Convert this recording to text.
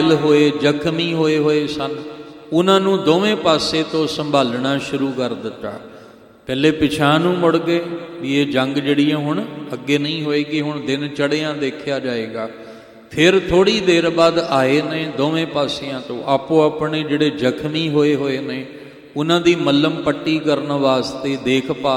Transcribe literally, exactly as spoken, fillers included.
घायल होए जख्मी होए होए सन, उन्होंने दोवें पासे तो संभालना शुरू कर दिता। पहले पिछां नूं मुड़ गए भी ये जंग जिहड़ी हुण अगे नहीं होएगी, हुण दिन चढ़िया देखा जाएगा। फिर थोड़ी देर बाद आए ने दोवें पासियां तो आपो अपने जिहड़े जख्मी होए होए ने उन्हां दी मल्लम पट्टी करन वास्ते, देखभाल